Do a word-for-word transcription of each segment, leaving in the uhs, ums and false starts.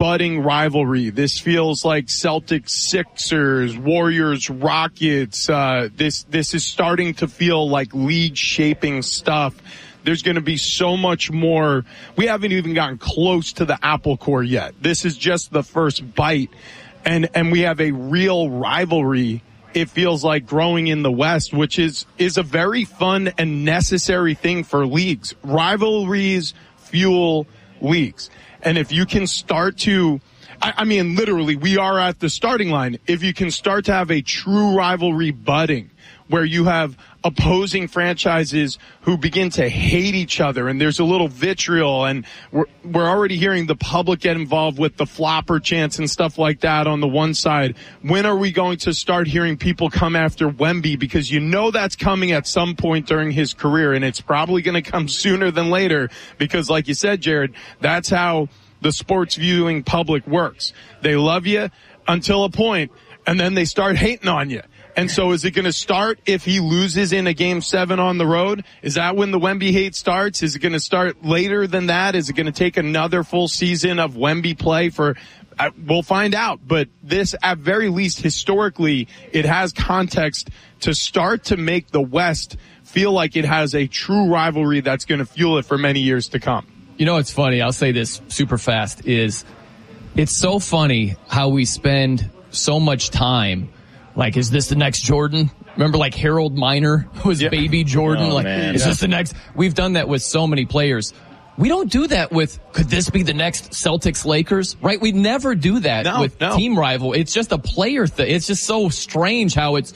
budding rivalry. This feels like Celtics Sixers, Warriors Rockets. Uh, this, this is starting to feel like league shaping stuff. There's going to be so much more. We haven't even gotten close to the apple core yet. This is just the first bite. And, and we have a real rivalry. It feels like growing in the West, which is, is a very fun and necessary thing for leagues. Rivalries fuel leagues. And if you can start to, I, I mean, literally, we are at the starting line. If you can start to have a true rivalry budding, where you have opposing franchises who begin to hate each other, and there's a little vitriol, and we're, we're already hearing the public get involved with the flopper chants and stuff like that on the one side. When are we going to start hearing people come after Wemby? Because you know that's coming at some point during his career, and it's probably going to come sooner than later, because like you said, Jared, that's how the sports viewing public works. They love you until a point, and then they start hating on you. And so is it going to start if he loses in a game seven on the road? Is that when the Wemby hate starts? Is it going to start later than that? Is it going to take another full season of Wemby play for, uh, we'll find out. But this, at very least historically, it has context to start to make the West feel like it has a true rivalry that's going to fuel it for many years to come. You know, it's funny. I'll say this super fast is it's so funny how we spend so much time. Like, is this the next Jordan? Remember, like, Harold Miner was yep. baby Jordan? Oh, like, man. is yeah. this the next? We've done that with so many players. We don't do that with, could this be the next Celtics Lakers? Right? We never do that no, with no. team rival. It's just a player thing. It's just so strange how it's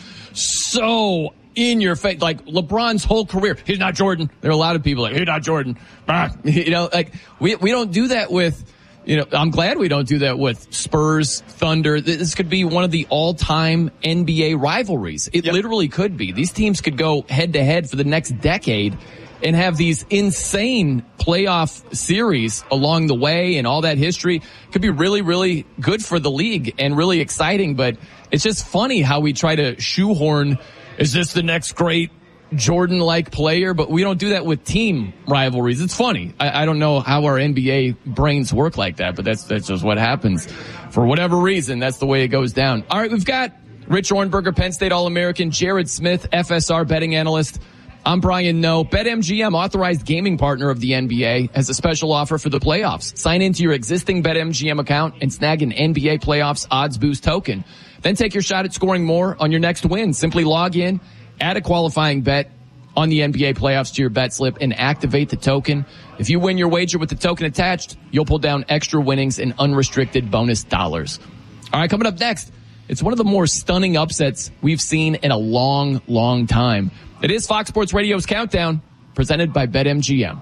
so in your face. Like, LeBron's whole career, he's not Jordan. There are a lot of people like, he's not Jordan. Ah. You know, like, we, we don't do that with, you know, I'm glad we don't do that with Spurs, Thunder. This could be one of the all-time N B A rivalries. It yep. literally could be. These teams could go head-to-head for the next decade and have these insane playoff series along the way, and all that history could be really, really good for the league and really exciting. But it's just funny how we try to shoehorn, is this the next great Jordan-like player? But we don't do that with team rivalries. It's funny. I, I don't know how our N B A brains work like that, but that's that's just what happens. For whatever reason, that's the way it goes down. All right, we've got Rich Ornberger, Penn State All-American, Jared Smith, F S R betting analyst. I'm Brian Noe. BetMGM, authorized gaming partner of the N B A, has a special offer for the playoffs. Sign into your existing BetMGM account and snag an N B A playoffs odds boost token. Then take your shot at scoring more on your next win. Simply log in, add a qualifying bet on the N B A playoffs to your bet slip, and activate the token. If you win your wager with the token attached, you'll pull down extra winnings and unrestricted bonus dollars. All right, coming up next, it's one of the more stunning upsets we've seen in a long, long time. It is Fox Sports Radio's Countdown, presented by BetMGM.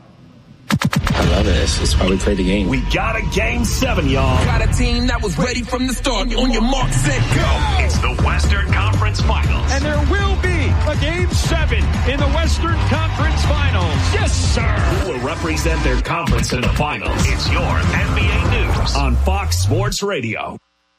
I love it. It's, it's why we play the game. We got a game seven, y'all. Got a team that was ready from the start. On your mark, set, go. It's the Western Conference Finals. And there will be a game seven in the Western Conference Finals. Yes, sir. Who will represent their conference in the finals? It's your N B A News on Fox Sports Radio.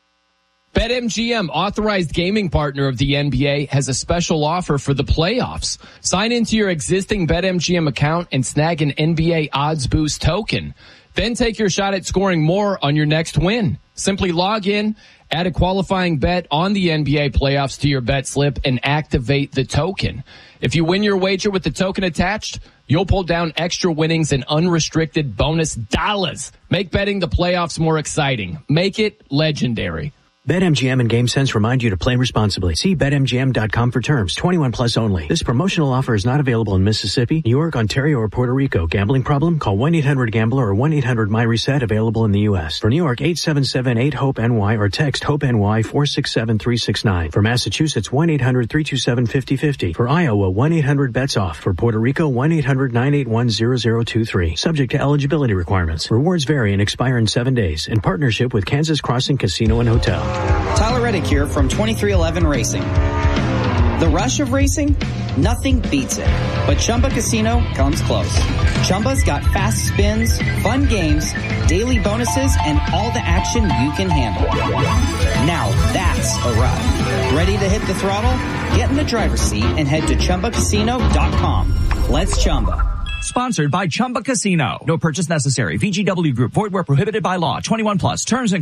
BetMGM, authorized gaming partner of the N B A, has a special offer for the playoffs. Sign into your existing BetMGM account and snag an N B A odds boost token. Then take your shot at scoring more on your next win. Simply log in, add a qualifying bet on the N B A playoffs to your bet slip, and activate the token. If you win your wager with the token attached, you'll pull down extra winnings and unrestricted bonus dollars. Make betting the playoffs more exciting. Make it legendary. BetMGM and GameSense remind you to play responsibly. See Bet M G M dot com for terms. twenty-one plus only. This promotional offer is not available in Mississippi, New York, Ontario, or Puerto Rico. Gambling problem? Call one eight hundred gambler or one eight hundred my reset, available in the U S. For New York, eight seven seven eight hope N Y or text HOPE-NY four six seven three six nine. For Massachusetts, one eight hundred three two seven five zero five zero. For Iowa, one eight hundred bets off. For Puerto Rico, one eight hundred nine eight one zero zero two three. Subject to eligibility requirements. Rewards vary and expire in seven days. In partnership with Kansas Crossing Casino and Hotel. Tyler Reddick here from twenty-three eleven Racing. The rush of racing? Nothing beats it. But Chumba Casino comes close. Chumba's got fast spins, fun games, daily bonuses, and all the action you can handle. Now that's a ride. Ready to hit the throttle? Get in the driver's seat and head to Chumba Casino dot com. Let's Chumba. Sponsored by Chumba Casino. No purchase necessary. V G W Group. Void where prohibited by law. twenty-one plus. Terms and